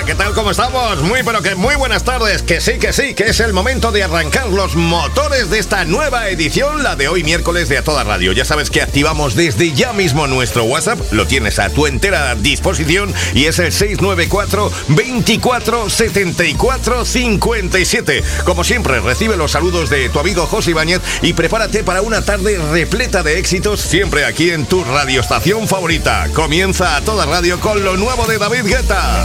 ¿qué tal? ¿Cómo estamos? Pero que muy buenas tardes, que sí, que es el momento de arrancar los motores de esta nueva edición, la de hoy miércoles de A Toda Radio. Ya sabes que activamos desde ya mismo nuestro WhatsApp, lo tienes a tu entera disposición y es el 694 24 74 57. Como siempre, recibe los saludos de tu amigo José Ibáñez y prepárate para una tarde repleta de éxitos, siempre aquí en tu radioestación favorita. Comienza A Toda Radio con lo nuevo de David Guetta.